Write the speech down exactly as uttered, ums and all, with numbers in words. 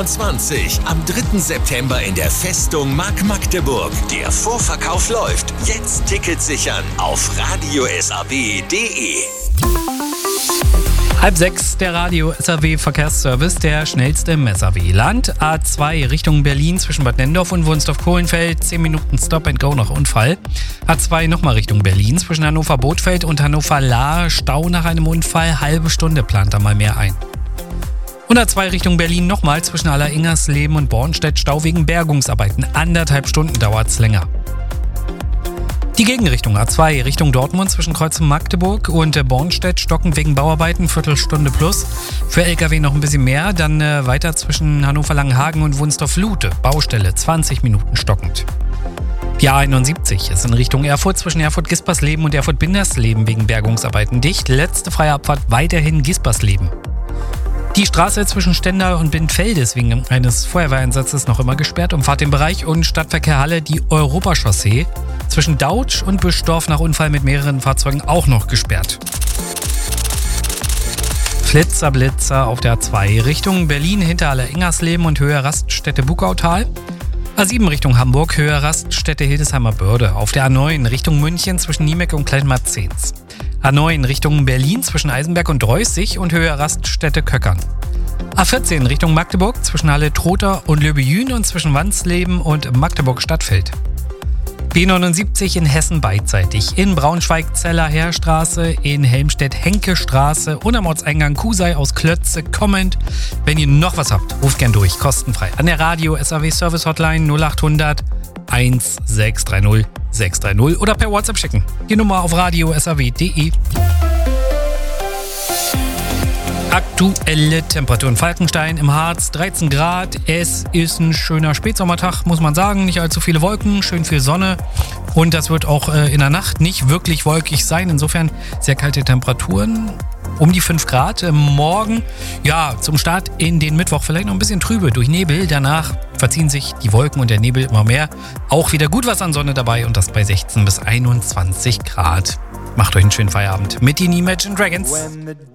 fünfundzwanzig. Am dritten September in der Festung Mark Magdeburg. Der Vorverkauf läuft. Jetzt Tickets sichern auf radio s a w punkt d e. Halb sechs, der Radio S A W Verkehrsservice, der schnellste im S A W-Land. A zwei Richtung Berlin zwischen Bad Nennendorf und Wunstorf-Kohlenfeld, zehn Minuten Stop and Go nach Unfall. A zwei nochmal Richtung Berlin zwischen Hannover-Bothfeld und Hannover-Lahr, Stau nach einem Unfall, halbe Stunde plant da mal mehr ein. Und A zwei Richtung Berlin nochmal zwischen Aller-Ingersleben und Bornstedt, Stau wegen Bergungsarbeiten, anderthalb Stunden dauert's länger. Die Gegenrichtung A zwei Richtung Dortmund zwischen Kreuz und Magdeburg und Bornstedt stockend wegen Bauarbeiten, Viertelstunde plus. Für L K W noch ein bisschen mehr, dann äh, weiter zwischen Hannover-Langenhagen und Wunstorf-Lute, Baustelle, zwanzig Minuten stockend. Die A einundsiebzig ist in Richtung Erfurt zwischen Erfurt-Gispersleben und Erfurt-Bindersleben wegen Bergungsarbeiten dicht. Letzte freie Abfahrt weiterhin Gispersleben. Die Straße zwischen Stendal und Bindfelde ist wegen eines Feuerwehreinsatzes noch immer gesperrt. Umfahrt den Bereich und Stadtverkehr Halle die Europachaussee zwischen Dautsch und Büschdorf nach Unfall mit mehreren Fahrzeugen auch noch gesperrt. Flitzer, Blitzer auf der A zwei Richtung Berlin hinter Aller-Ingersleben und Höhe Raststätte Bukautal. A sieben Richtung Hamburg, Höhe Raststätte Hildesheimer Börde. Auf der A neun Richtung München zwischen Niemeck und Kleinmarzens. A neun Richtung Berlin zwischen Eisenberg und Dreußig und Höhe Raststätte Köckern. A vierzehn Richtung Magdeburg zwischen Halle-Trotha und Löbejün und zwischen Wansleben und Magdeburg-Stadtfeld. B neunundsiebzig in Hessen beidseitig. In Braunschweig-Zeller Heerstraße, in Helmstedt-Henke-Straße und am Ortseingang Kusei aus Klötze kommend. Wenn ihr noch was habt, ruft gern durch, kostenfrei. An der Radio S A W Service Hotline null achthundert eins sechs drei null sechs drei null oder per WhatsApp schicken. Die Nummer auf radio s a w punkt d e. Aktuelle Temperaturen. Falkenstein im Harz, dreizehn Grad. Es ist ein schöner Spätsommertag, muss man sagen. Nicht allzu viele Wolken, schön viel Sonne. Und das wird auch äh, in der Nacht nicht wirklich wolkig sein. Insofern sehr kalte Temperaturen. Um die fünf Grad. Äh, morgen, ja, zum Start in den Mittwoch vielleicht noch ein bisschen trübe durch Nebel. Danach verziehen sich die Wolken und der Nebel immer mehr. Auch wieder gut was an Sonne dabei und das bei sechzehn bis einundzwanzig Grad. Macht euch einen schönen Feierabend mit den Imagine Dragons.